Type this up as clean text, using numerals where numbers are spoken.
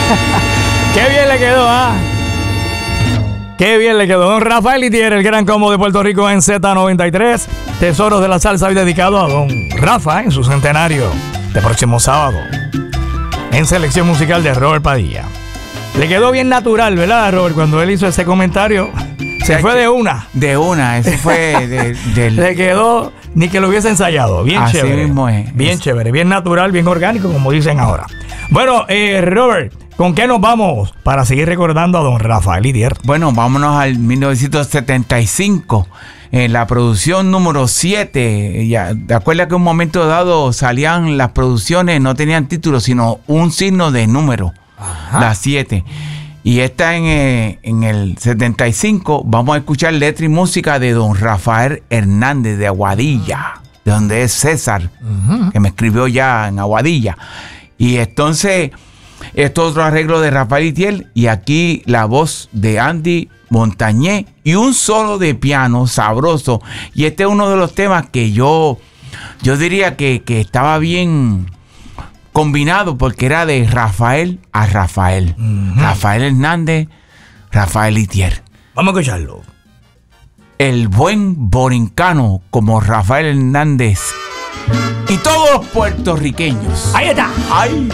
Qué bien le quedó, ¿ah? Qué bien le quedó. Don Rafael Itier, el gran combo de Puerto Rico en Z93. Tesoros de la salsa, hoy dedicado a don Rafa en su centenario de próximo sábado. En selección musical de Robert Padilla. Le quedó bien natural, ¿verdad, Robert? Cuando él hizo ese comentario, se fue de una. De una, eso fue del... Le quedó ni que lo hubiese ensayado. Bien así chévere. Mismo es. Bien chévere, bien natural, bien orgánico, como dicen ahora. Bueno, Robert, ¿con qué nos vamos para seguir recordando a don Rafael Itier? Bueno, vámonos al 1975. En la producción número 7, ya, ¿te acuerdas que en un momento dado salían las producciones, no tenían título, sino un signo de número? Ajá. La 7. Y esta en el 75, vamos a escuchar letra y música de don Rafael Hernández de Aguadilla, de donde es César, que me escribió ya en Aguadilla. Y entonces, esto es otro arreglo de Rafael Itier, y aquí la voz de Andy Montañé y un solo de piano sabroso. Y este es uno de los temas que yo diría que estaba bien combinado, porque era de Rafael a Rafael. Rafael Hernández, Rafael Itier. Vamos a escucharlo. El buen borincano como Rafael Hernández y todos los puertorriqueños. Ahí está. ¡Ay!